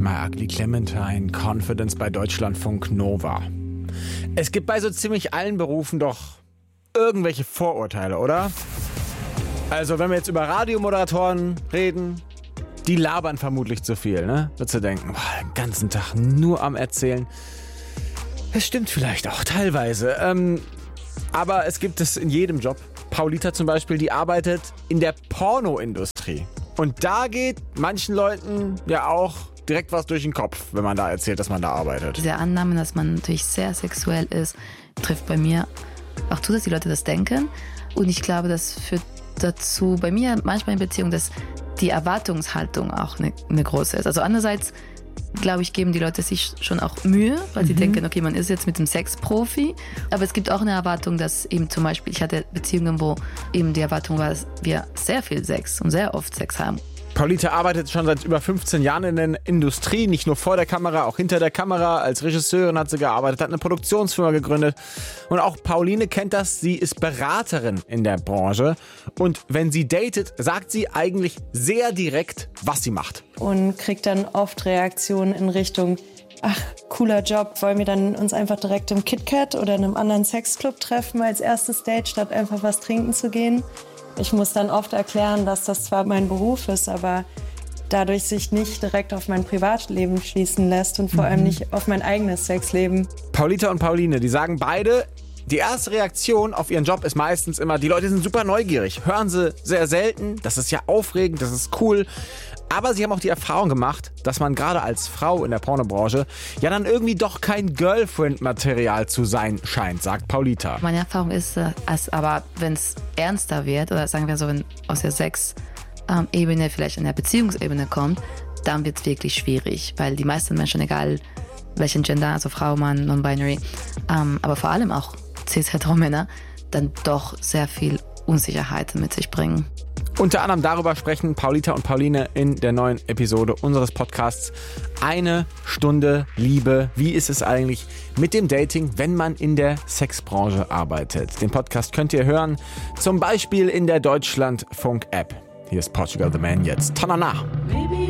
My Ugly Clementine, Confidence bei Deutschlandfunk Nova. Es gibt bei so ziemlich allen Berufen doch irgendwelche Vorurteile, oder? Also wenn wir jetzt über Radiomoderatoren reden, die labern vermutlich zu viel, ne? Würdest du denken, den ganzen Tag nur am Erzählen. Das stimmt vielleicht auch teilweise. Aber es gibt es in jedem Job. Paulita zum Beispiel, die arbeitet in der Pornoindustrie. Und da geht manchen Leuten ja auch direkt was durch den Kopf, wenn man da erzählt, dass man da arbeitet. Diese Annahme, dass man natürlich sehr sexuell ist, trifft bei mir auch zu, dass die Leute das denken. Und ich glaube, das führt dazu, bei mir manchmal in Beziehung, dass die Erwartungshaltung auch eine große ist. Also andererseits, glaube ich, geben die Leute sich schon auch Mühe, weil sie denken, okay, man ist jetzt mit dem Sexprofi. Aber es gibt auch eine Erwartung, dass eben zum Beispiel, ich hatte Beziehungen, wo eben die Erwartung war, dass wir sehr viel Sex und sehr oft Sex haben. Paulita arbeitet schon seit über 15 Jahren in der Industrie, nicht nur vor der Kamera, auch hinter der Kamera. Als Regisseurin hat sie gearbeitet, hat eine Produktionsfirma gegründet. Und auch Pauline kennt das, sie ist Beraterin in der Branche. Und wenn sie datet, sagt sie eigentlich sehr direkt, was sie macht. Und kriegt dann oft Reaktionen in Richtung, ach, cooler Job, wollen wir dann uns einfach direkt im KitKat oder in einem anderen Sexclub treffen als erstes Date, statt einfach was trinken zu gehen. Ich muss dann oft erklären, dass das zwar mein Beruf ist, aber dadurch sich nicht direkt auf mein Privatleben schließen lässt und vor allem nicht auf mein eigenes Sexleben. Paulita und Pauline, die sagen beide, die erste Reaktion auf ihren Job ist meistens immer, die Leute sind super neugierig. Hören sie sehr selten, das ist ja aufregend, das ist cool. Aber sie haben auch die Erfahrung gemacht, dass man gerade als Frau in der Pornobranche ja dann irgendwie doch kein Girlfriend-Material zu sein scheint, sagt Paulita. Meine Erfahrung ist, aber wenn es ernster wird, oder sagen wir so, wenn aus der Sex-Ebene vielleicht in der Beziehungsebene kommt, dann wird es wirklich schwierig, weil die meisten Menschen, egal welchen Gender, also Frau, Mann, Non-Binary, aber vor allem auch Cis-Hetero-Männer, dann doch sehr viel Unsicherheiten mit sich bringen. Unter anderem darüber sprechen Paulita und Pauline in der neuen Episode unseres Podcasts 1 Stunde Liebe. Wie ist es eigentlich mit dem Dating, wenn man in der Sexbranche arbeitet? Den Podcast könnt ihr hören, zum Beispiel in der Deutschlandfunk-App. Hier ist Portugal the Man jetzt. Tanana!